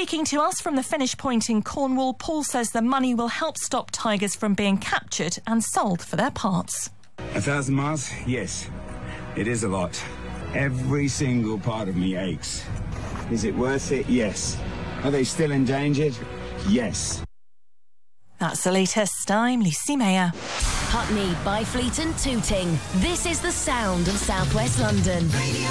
Speaking to us from the finish point in Cornwall, Paul says the money will help stop tigers from being captured and sold for their parts. 1,000 miles? Yes. It is a lot. Every single part of me aches. Is it worth it? Yes. Are they still endangered? Yes. That's the latest. I'm Lucy Mayer. Putney, Byfleet and Tooting. This is the sound of South West London.